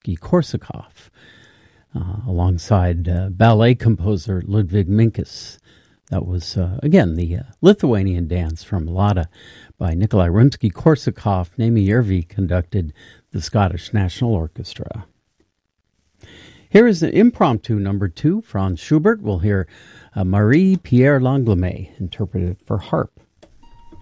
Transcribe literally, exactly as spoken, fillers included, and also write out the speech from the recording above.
Rimsky-Korsakov, uh, alongside uh, ballet composer Ludwig Minkus. That was, uh, again, the uh, Lithuanian dance from Lada by Nikolai Rimsky-Korsakov. Naimi Järvi conducted the Scottish National Orchestra. Here is an impromptu number two, Franz Schubert. We'll hear uh, Marie-Pierre Langlois interpreted for harp.